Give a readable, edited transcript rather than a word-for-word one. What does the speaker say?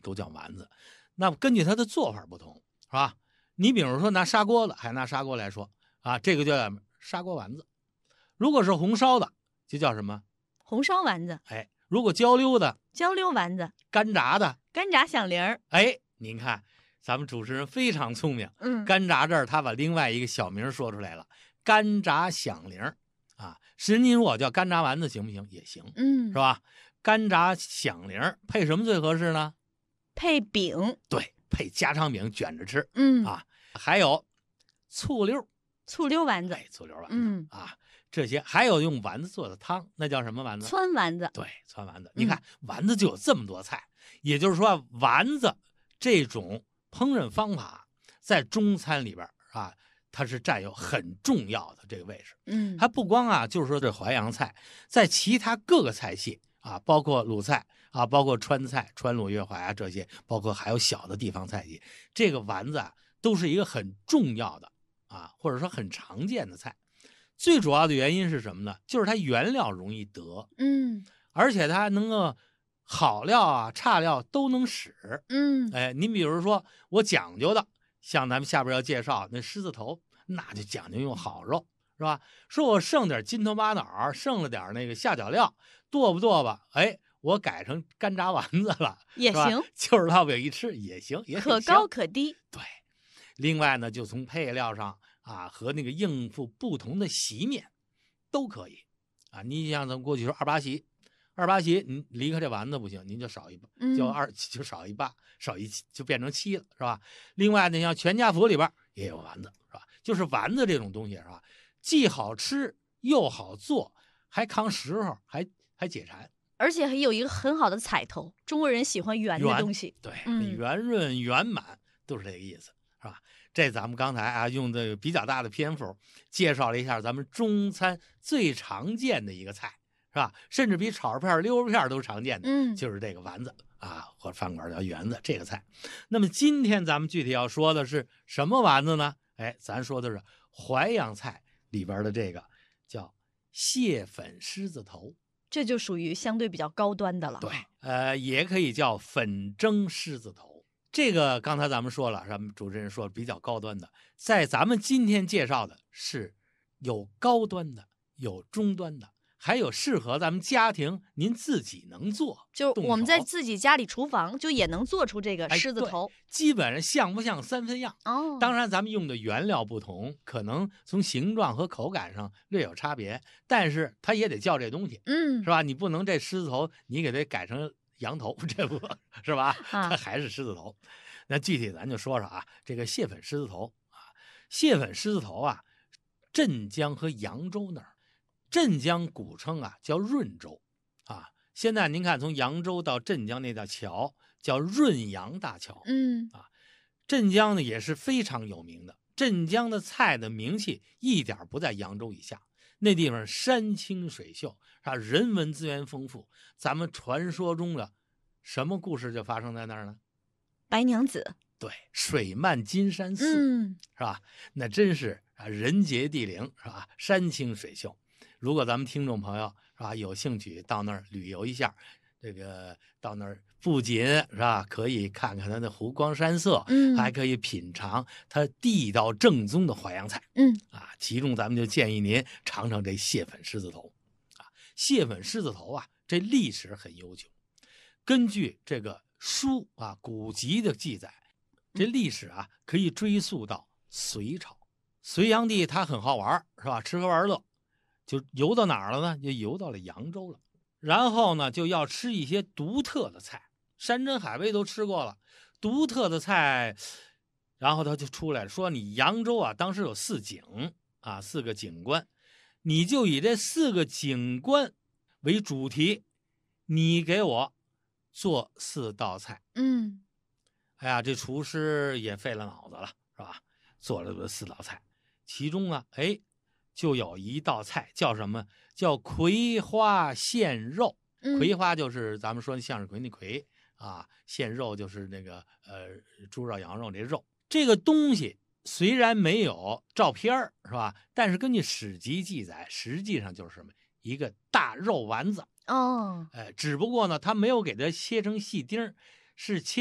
都叫丸子。那么根据它的做法不同，是吧？你比如说拿砂锅的，还拿砂锅来说啊，这个叫砂锅丸子。如果是红烧的，就叫什么？ 红烧丸子。 哎，如果焦溜的， 焦溜丸子。 干炸的， 干炸响铃儿。 哎，您看咱们主持人非常聪明，干炸这儿他把另外一个小名说出来了，干炸响铃啊。实际如果叫干炸丸子行不行？也行，是吧？干炸响铃配什么最合适呢？ 配饼。 对，配家常饼卷着吃。啊，还有醋溜丸子。哎，醋溜丸子。啊，这些还有用丸子做的汤，那叫什么丸子？ 汆丸子。 对，汆丸子。你看丸子就有这么多菜，也就是说丸子这种烹饪方法在中餐里边啊，它是占有很重要的这个位置。它不光啊，就是说这淮扬菜，在其他各个菜系啊，包括鲁菜啊，包括川菜、川鲁粤淮啊这些，包括还有小的地方菜系，这个丸子啊，都是一个很重要的啊，或者说很常见的菜。最主要的原因是什么呢？就是它原料容易得，而且它能够好料啊、差料都能使。哎，您比如说我讲究的，像咱们下边要介绍那狮子头，那就讲究用好肉，是吧？说我剩点筋头巴脑，剩了点那个下脚料，剁吧剁吧，哎，我改成干炸丸子了， 也行， 就是烙饼一吃也行，也可高可低。 对，另外呢，就从配料上啊和那个应付不同的席面都可以啊。你像咱们过去说二八席，您离开这丸子不行，您就少一，就少一八，少一就变成7了，是吧？另外呢，像全家福里边也有丸子，是吧？就是丸子这种东西，是吧？既好吃又好做，还扛时候，还解馋， 而且还有一个很好的彩头。中国人喜欢圆的东西， 对，圆润圆满都是这个意思，是吧？这咱们刚才啊用的比较大的篇幅介绍了一下咱们中餐最常见的一个菜，是吧？甚至比炒片、溜肉片都常见的，就是这个丸子啊，或者饭馆叫圆子这个菜。那么今天咱们具体要说的是什么丸子呢？哎，咱说的是淮扬菜里边的这个叫蟹粉狮子头， 这就属于相对比较高端的了。 对，也可以叫粉蒸狮子头。这个刚才咱们说了，咱们主持人说比较高端的，在咱们今天介绍的是有高端的，有中端的，还有适合咱们家庭您自己能做， 就我们在自己家里厨房就也能做出这个狮子头， 基本上像不像3分样。当然咱们用的原料不同，可能从形状和口感上略有差别，但是它也得叫这东西，是吧？你不能这狮子头你给它改成羊头，这不是吧？它还是狮子头。那具体咱就说说啊，这个蟹粉狮子头啊，蟹粉狮子头啊，镇江和扬州那儿，镇江古称啊叫润州啊。现在您看，从扬州到镇江那条桥叫润扬大桥，啊，镇江呢也是非常有名的。镇江的菜的名气一点不在扬州以下，那地方山清水秀，啊，人文资源丰富。咱们传说中的什么故事就发生在那儿呢？ 白娘子。 对，水漫金山寺，是吧？那真是啊，人杰地灵，是吧？山清水秀。如果咱们听众朋友是吧有兴趣到那儿旅游一下，这个到那儿不仅是吧可以看看它的湖光山色，还可以品尝它地道正宗的淮扬菜，啊，其中咱们就建议您尝尝这蟹粉狮子头，啊，蟹粉狮子头啊，这历史很悠久。根据这个书啊古籍的记载，这历史啊可以追溯到隋朝。隋炀帝他很好玩，是吧？吃喝玩乐。就游到哪儿了呢？就游到了扬州了。然后呢，就要吃一些独特的菜，山珍海味都吃过了，独特的菜，然后他就出来了，说你扬州啊，当时有4景啊，4个景观，你就以这4个景观为主题，你给我做4道菜。哎呀，这厨师也费了脑子了，是吧？做了4道菜，其中啊，哎。就有一道菜叫什么？叫葵花献肉。葵花就是咱们说的向日葵那葵啊，献肉就是那个猪肉、羊肉这肉。这个东西虽然没有照片是吧？但是根据史籍记载，实际上就是什么？一个大肉丸子。只不过呢，它没有给它切成细丁，是切